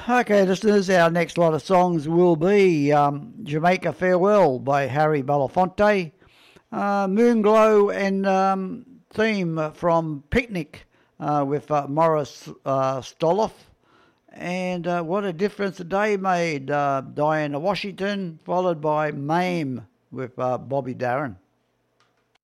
Okay, listeners, our next lot of songs will be Jamaica Farewell by Harry Belafonte, Moonglow and theme from Picnic with Morris Stoloff, and What a Difference a Day Made, Diana Washington, followed by Mame with Bobby Darin.